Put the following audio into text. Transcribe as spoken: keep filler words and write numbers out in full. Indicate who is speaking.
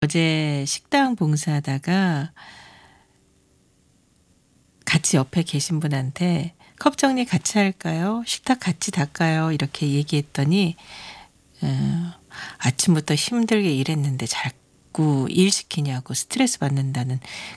Speaker 1: 어제 식당 봉사하다가 같이 옆에 계신 분한테 "컵 정리 같이 할까요? 식탁 같이 닦아요?" 이렇게 얘기했더니 어 아침부터 힘들게 일했는데 자꾸 일 시키냐고 스트레스 받는다는